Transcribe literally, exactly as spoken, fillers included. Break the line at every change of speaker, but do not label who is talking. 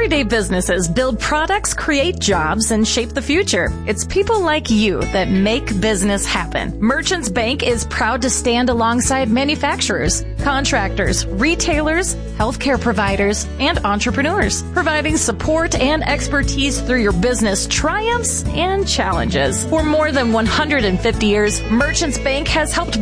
Everyday businesses build products, create jobs, and shape the future. It's people like you that make business happen. Merchants Bank is proud to stand alongside manufacturers, contractors, retailers, healthcare providers, and entrepreneurs, providing support and expertise through your business triumphs and challenges. For more than one hundred fifty years, Merchants Bank has helped